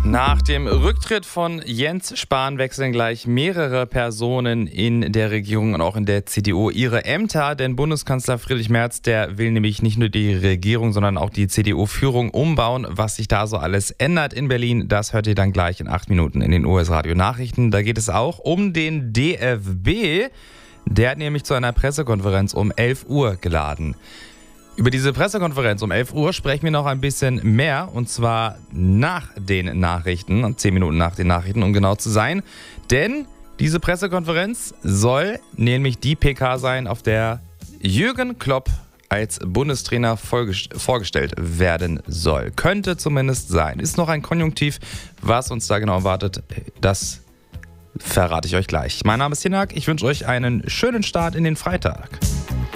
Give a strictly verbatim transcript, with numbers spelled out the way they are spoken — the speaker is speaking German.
Nach dem Rücktritt von Jens Spahn wechseln gleich mehrere Personen in der Regierung und auch in der C D U ihre Ämter, denn Bundeskanzler Friedrich Merz, der will nämlich nicht nur die Regierung, sondern auch die C D U-Führung umbauen. Was sich da so alles ändert in Berlin, das hört ihr dann gleich in acht Minuten in den U S-Radio-Nachrichten. Da geht es auch um den D F B. Der hat nämlich zu einer Pressekonferenz um elf Uhr geladen. Über diese Pressekonferenz um elf Uhr sprechen wir noch ein bisschen mehr, und zwar nach den Nachrichten, zehn Minuten nach den Nachrichten, um genau zu sein. Denn diese Pressekonferenz soll nämlich die P K sein, auf der Jürgen Klopp als Bundestrainer vorgestellt werden soll. Könnte zumindest sein. Ist noch ein Konjunktiv. Was uns da genau erwartet, das verrate ich euch gleich. Mein Name ist Hinak. Ich wünsche euch einen schönen Start in den Freitag.